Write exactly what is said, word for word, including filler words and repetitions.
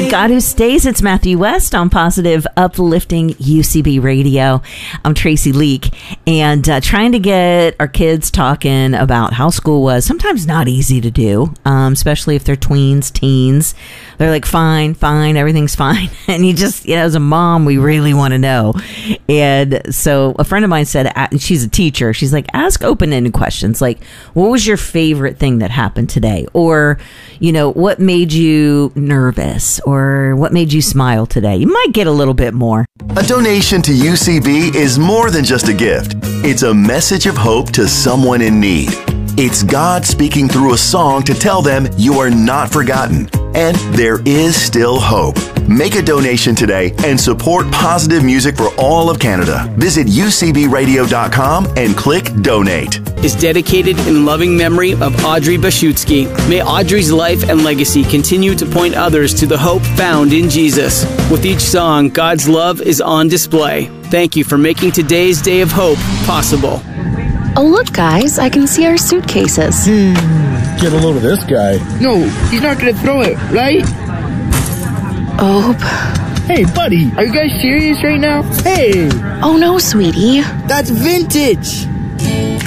God Who Stays. It's Matthew West on Positive Uplifting U C B Radio. I'm Tracy Leak, and uh, trying to get our kids talking about how school was. Sometimes not easy to do, um, especially if they're tweens, teens. They're like, fine, fine, everything's fine. And you just, you know, as a mom, we really want to know. And so a friend of mine said, she's a teacher. She's like, ask open-ended questions. Like, what was your favorite thing that happened today? Or, you know, what made you nervous? Or what made you smile today? You might get a little bit more. A donation to U C B is more than just a gift. It's a message of hope to someone in need. It's God speaking through a song to tell them you are not forgotten and there is still hope. Make a donation today and support positive music for all of Canada. Visit U C B radio dot com and click Donate. Is dedicated in loving memory of Audrey Bashutsky. May Audrey's life and legacy continue to point others to the hope found in Jesus. With each song, God's love is on display. Thank you for making today's day of hope possible. Oh, look, guys, I can see our suitcases. Hmm, get a load of this guy. No, he's not gonna throw it, right? Oh. Hey, buddy, are you guys serious right now? Hey! Oh, no, sweetie. That's vintage!